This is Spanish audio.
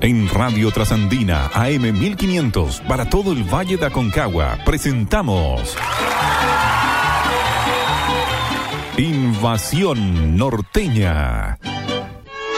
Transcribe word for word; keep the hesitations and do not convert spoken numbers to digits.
En Radio Trasandina, A M mil quinientos, para todo el Valle de Aconcagua, presentamos Invasión Norteña.